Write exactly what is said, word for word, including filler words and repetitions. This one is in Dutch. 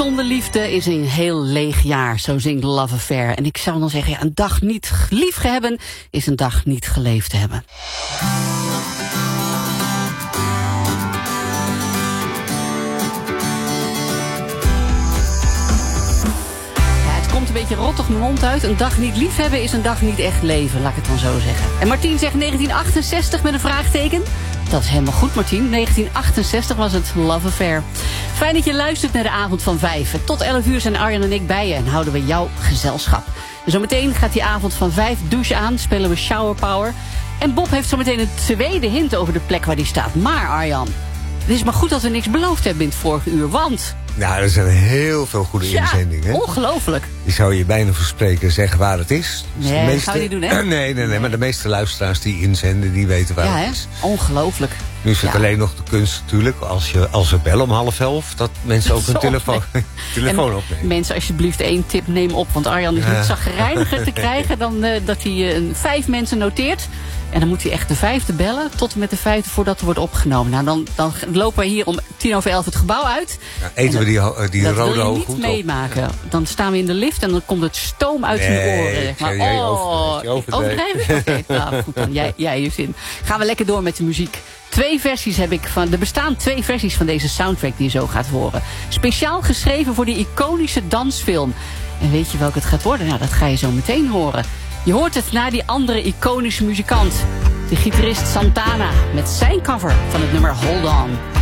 zonder liefde is een heel leeg jaar, zo zingt Love Affair. En ik zou dan zeggen, ja, een dag niet lief hebben is een dag niet geleefd te hebben. Een beetje rottig mijn mond uit. Een dag niet liefhebben is een dag niet echt leven, laat ik het dan zo zeggen. En Martien zegt negentien achtenzestig met een vraagteken. Dat is helemaal goed, Martien. negentien achtenzestig was het Love Affair. Fijn dat je luistert naar de avond van vijf. Tot elf uur zijn Arjan en ik bij je en houden we jouw gezelschap. En zometeen gaat die avond van vijf douche aan, spelen we Shower Power. En Bob heeft zometeen een tweede hint over de plek waar die staat. Maar Arjan, het is maar goed dat we niks beloofd hebben in het vorige uur, want... Nou, er zijn heel veel goede ja, inzendingen. Ongelooflijk. Die zou je bijna verspreken zeggen waar het is. Dus nee, de meeste... dat gaan we niet doen, hè? Nee, nee, nee, maar de meeste luisteraars die inzenden, die weten waar ja, het hè? is. Ongelooflijk. Nu is het ja. alleen nog de kunst natuurlijk, als, je, als we bellen om half elf, dat mensen ook hun telefoon, telefoon opnemen. Mensen, alsjeblieft één tip, neem op. Want Arjan is ja. niet zagrijniger te krijgen dan uh, dat hij uh, vijf mensen noteert. En dan moet hij echt de vijfde bellen, tot en met de vijfde voordat er wordt opgenomen. Nou, dan, dan lopen we hier om tien over elf het gebouw uit. Ja, eten dat, we die, die dat rode hoog goed Dat wil je niet meemaken. Ja. Dan staan we in de lift en dan komt het stoom uit nee, je oren. Zeg maar. Jij oh, overdrijven. Oké, okay, nou goed dan. Jij, jij je zin. Gaan we lekker door met de muziek. Twee versies heb ik van. Er bestaan twee versies van deze soundtrack die je zo gaat horen. Speciaal geschreven voor die iconische dansfilm. En weet je welke het gaat worden? Nou, dat ga je zo meteen horen. Je hoort het na die andere iconische muzikant. De gitarist Santana met zijn cover van het nummer Hold On.